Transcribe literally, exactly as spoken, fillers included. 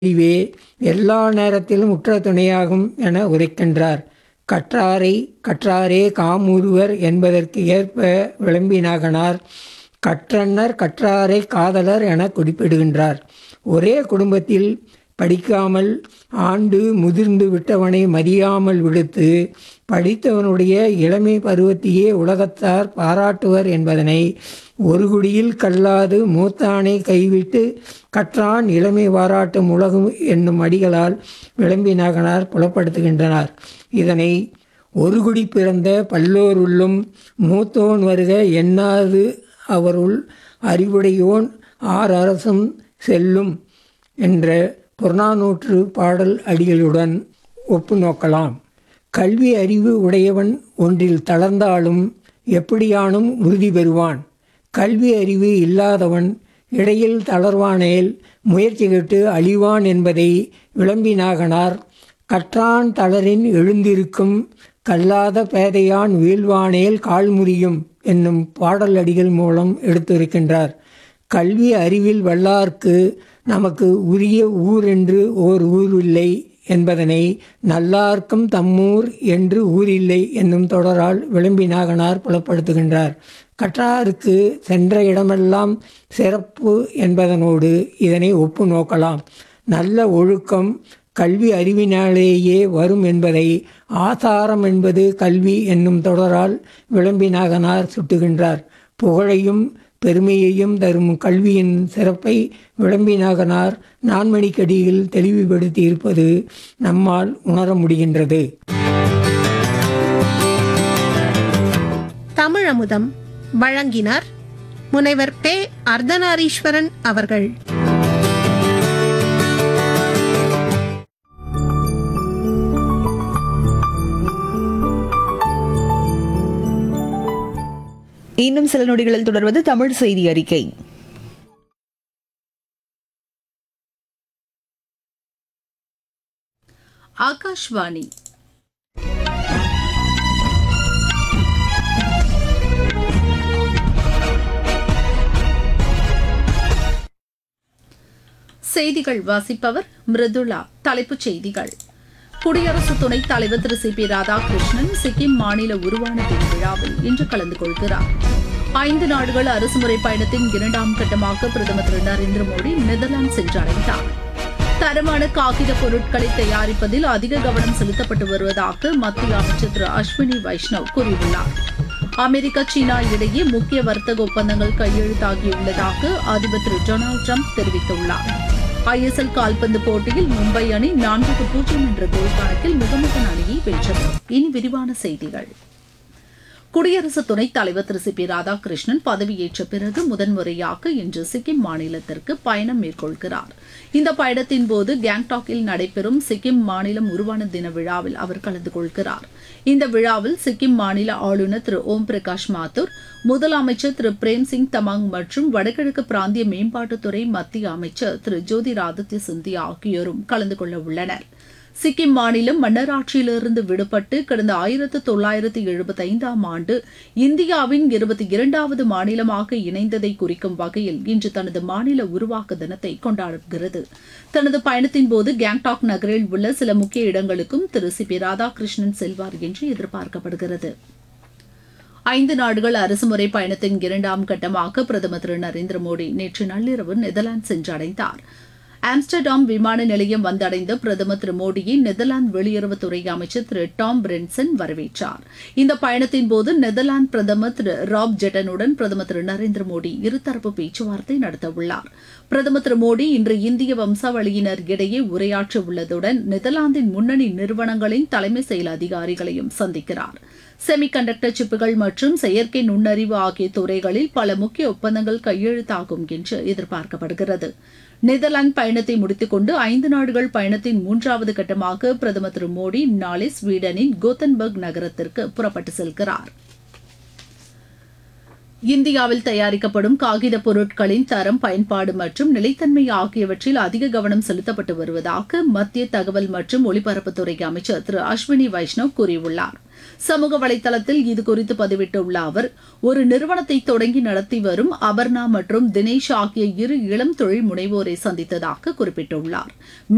அறிவே எல்லா நேரத்திலும் உற்ற துணையாகும் என உரைக்கின்றார். கற்றாரை கற்றாரே காமுறுவர் என்பதற்கு ஏற்ப விளம்பினாகனார் கற்றன்னர் கற்றாரைக் காதலர் எனக் குறிப்பிடுகின்றார். ஒரே குடும்பத்தில் படிக்காமல் ஆண்டு முதிர்ந்து விட்டவனை மதியாமல் விடுத்து, படித்தவனுடைய இளமை பருவத்தையே உலகத்தார் பாராட்டுவர் என்பதனை ஒரு குடியில் கல்லாது மூத்தானை கைவிட்டு கற்றான் இளமை பாராட்டும் உலகம் என்னும் அடிகளால் விளம்பினாகனார் புலப்படுத்துகின்றனர். இதனை ஒரு குடி பிறந்த பல்லோருள்ளும் மூத்தோன் வருக எண்ணாது அவருள் அறிவுடையோன் ஆர் அரசும் செல்லும் என்ற புறநானூற்று பாடல் அடிகளுடன் ஒப்பு நோக்கலாம். கல்வி அறிவு உடையவன் ஒன்றில் தளர்ந்தாலும் எப்படியானும் உறுதி பெறுவான். கல்வி அறிவு இல்லாதவன் இடையில் தளர்வானேல் முயற்சி கெட்டு அழிவான் என்பதை விளம்பினாகனார் கற்றான் தளரின் எழுந்திருக்கும் கல்லாத பேதையான் வீழ்வானேல் கால் முறியும் என்னும் பாடல் அடிகள் மூலம் எடுத்திருக்கின்றார். கல்வி அறிவில் வல்லார்க்கு நமக்கு உரிய ஊர் என்று ஓர் ஊர் இல்லை என்பதனை நல்லார்க்கும் தம்மூர் என்று ஊரில்லை என்னும் தொடரால் விளம்பினாகனார் புலப்படுத்துகின்றார். கற்றாருக்கு சென்ற இடமெல்லாம் சிறப்பு என்பதனோடு இதனை ஒப்பு நோக்கலாம். நல்ல ஒழுக்கம் கல்வி அறிவினாலேயே வரும் என்பதை ஆசாரம் என்பது கல்வி என்னும் தொடரால் விளம்பினாகனார் சுட்டுகின்றார். புகழையும் பெருமையையும் தரும் கல்வியின் சிறப்பை விளம்பினாகனார் நான்மணிக்கடியில் தெளிவுபடுத்தி இருப்பது நம்மால் உணர முடிகின்றது. தமிழமுதம் வழங்கினார் முனைவர் பெ அர்த்தநாரீஸ்வரன் அவர்கள். இன்னும் சில நொடிகளில் தொடர்வது தமிழ் செய்தி அறிக்கை. ஆகாஷ்வாணி செய்திகள் வாசிப்பவர் மிருதுளா. தலைப்புச் செய்திகள். குடியரசு துணைத் தலைவர் திரு சி பி ராதாகிருஷ்ணன் சிக்கிம் மாநில உருவான தின விழாவில் இன்று கலந்து கொள்கிறார். ஐந்து நாடுகள் அரசுமுறை பயணத்தின் இரண்டாம் கட்டமாக பிரதமர் திரு நரேந்திர மோடி நெதர்லாந்து சென்றடைந்தார். தரமான காகித பொருட்களை தயாரிப்பதில் அதிக கவனம் செலுத்தப்பட்டு வருவதாக மத்திய அமைச்சர் திரு அஸ்வினி வைஷ்ணவ் கூறியுள்ளார். அமெரிக்கா சீனா இடையே முக்கிய வர்த்தக ஒப்பந்தங்கள் கையெழுத்தாகியுள்ளதாக அதிபர் திரு டொனால்டு டிரம்ப் தெரிவித்துள்ளார். ஐ எஸ் எல் கால்பந்து போட்டியில் மும்பை அணி நான்குக்கு பூஜ்ஜியம் என்ற கோல் கணக்கில் முகமதன் அணியை வென்றது. இனி விரிவான செய்திகள். குடியரசு துணைத் தலைவர் திரு சி பி ராதாகிருஷ்ணன் பதவியேற்ற பிறகு முதன்முறையாக இன்று சிக்கிம் மாநிலத்திற்கு பயணம் மேற்கொள்கிறார். இந்த பயணத்தின் போது கேங்டாக்கில் நடைபெறும் சிக்கிம் மாநிலம் உருவான தின விழாவில் அவர் கலந்து கொள்கிறார். இந்த விழாவில் சிக்கிம் மாநில ஆளுநர் திரு ஓம் பிரகாஷ் மாத்தூர், முதலமைச்சர் திரு பிரேம்சிங் தமாங் மற்றும் வடகிழக்கு பிராந்திய மேம்பாட்டுத்துறை மத்திய அமைச்சர் திரு ஜோதிராதித்ய சிந்தியா ஆகியோரும் கலந்து கொள்ள உள்ளனர். சிக்கிம் மாநிலம் மன்னராட்சியிலிருந்து விடுபட்டு கடந்த ஆயிரத்து தொள்ளாயிரத்து எழுபத்தி ஐந்தாம் ஆண்டு இந்தியாவின் இருபத்தி இரண்டாவது மாநிலமாக இணைந்ததை குறிக்கும் வகையில் இன்று தனது மாநில உருவாக்க தினத்தை கொண்டாடுகிறது. தனது பயணத்தின் போது கேங்டாக் நகரில் உள்ள சில முக்கிய இடங்களுக்கும் திரு சி பி ராதாகிருஷ்ணன் செல்வார் என்று எதிர்பார்க்கப்படுகிறது. ஐந்து நாடுகள் அரசுமுறை பயணத்தின் இரண்டாம் கட்டமாக பிரதமர் திரு நரேந்திர மோடி நேற்று நள்ளிரவு நெதர்லாந்து சென்றடைந்தார். ஆம்ஸ்டர்டாம் விமான நிலையம் வந்தடைந்த பிரதமர் திரு மோடியை நெதர்லாந்து வெளியுறவுத்துறை அமைச்சர் திரு டாம் பிரென்சன் வரவேற்றார். இந்த பயணத்தின் போது நெதர்லாந்து பிரதமர் திரு ராப் ஜெட்டனுடன் பிரதமர் திரு நரேந்திர மோடி இருதரப்பு பேச்சுவார்த்தை நடத்தவுள்ளார். பிரதமர் திரு மோடி இன்று இந்திய வம்சாவளியினர் இடையே உரையாற்ற உள்ளதுடன் நெதர்லாந்தின் முன்னணி நிறுவனங்களின் தலைமை செயல் அதிகாரிகளையும் சந்திக்கிறார். செமிகண்டக்டர் சிப்புகள் மற்றும் செயற்கை நுண்ணறிவு ஆகிய துறைகளில் பல முக்கிய ஒப்பந்தங்கள் கையெழுத்தாகும் என்று எதிர்பார்க்கப்படுகிறது. நெதர்லாந்து பயணத்தை முடித்துக் கொண்டு ஐந்து நாடுகள் பயணத்தின் மூன்றாவது கட்டமாக பிரதமர் திரு மோடி நாளை ஸ்வீடனின் கோத்தன்பர்க் நகரத்திற்கு புறப்பட்டு செல்கிறார். இந்தியாவில் தயாரிக்கப்படும் காகித பொருட்களின் தரம், பயன்பாடு மற்றும் நிலைத்தன்மை ஆகியவற்றில் அதிக கவனம் செலுத்தப்பட்டு வருவதாக மத்திய தகவல் மற்றும் ஒலிபரப்புத்துறை அமைச்சர் திரு அஸ்வினி வைஷ்ணவ் கூறியுள்ளார். சமூக வலைதளத்தில் இதுகுறித்து பதிவிட்டுள்ள அவர், ஒரு நிறுவனத்தை தொடங்கி நடத்தி வரும் அபர்ணா மற்றும் தினேஷ் ஆகிய இரு இளம் தொழில் முனைவோரை சந்தித்ததாக குறிப்பிட்டுள்ளார்.